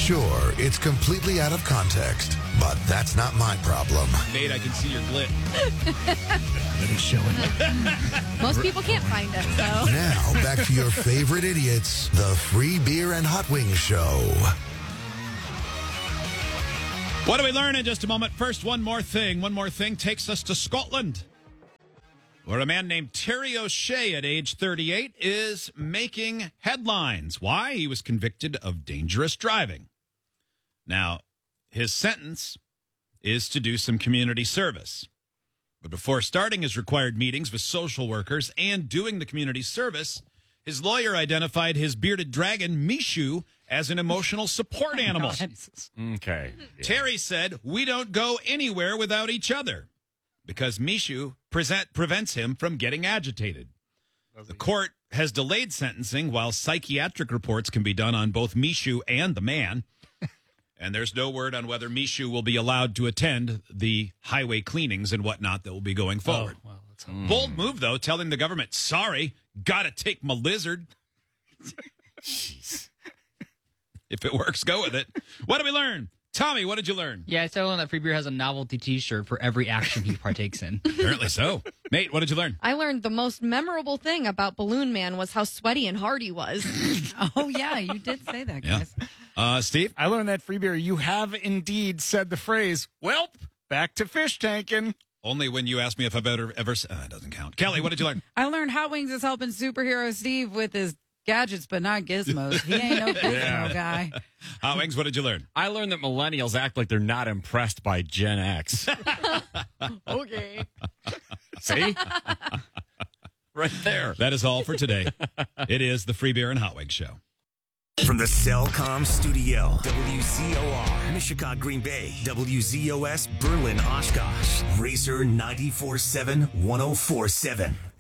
Sure, it's completely out of context, but that's not my problem. Nate, I can see your glit. It's showing. Most people can't find us, so. Now, back to your favorite idiots, the Free Beer and Hot Wings Show. What do we learn in just a moment? First, one more thing. One more thing takes us to Scotland, where a man named Terry O'Shea at age 38 is making headlines. Why? He was convicted of dangerous driving. Now, his sentence is to do some community service. But before starting his required meetings with social workers and doing the community service, his lawyer identified his bearded dragon, Mishu, as an emotional support animal. Okay. Yeah. Terry said, "We don't go anywhere without each other," because Mishu prevents him from getting agitated. The court has delayed sentencing while psychiatric reports can be done on both Mishu and the man. And there's no word on whether Mishu will be allowed to attend the highway cleanings and whatnot that will be going forward. Oh, well, that's Bold move, though, telling the government, sorry, gotta take my lizard. Jeez. If it works, go with it. What did we learn? Tommy, what did you learn? Yeah, I learned that Free Beer has a novelty T-shirt for every action he partakes in. Apparently so. Nate, what did you learn? I learned the most memorable thing about Balloon Man was how sweaty and hard he was. Oh, yeah, you did say that, guys. Steve? I learned that Free Beer, you have indeed said the phrase, "Welp, back to fish tanking." Only when you asked me if I've ever it doesn't count. Kelly, what did you learn? I learned Hot Wings is helping superhero Steve with his gadgets, but not gizmos. He ain't no gizmo guy. Hot Wings, what did you learn? I learned that millennials act like they're not impressed by Gen X. Okay. See? Right there. That is all for today. It is the Free Beer and Hot Wings Show. From the Cellcom studio, WCOR, Michigan, Green Bay, WZOS, Berlin, Oshkosh, Racer 94.7, 104.7.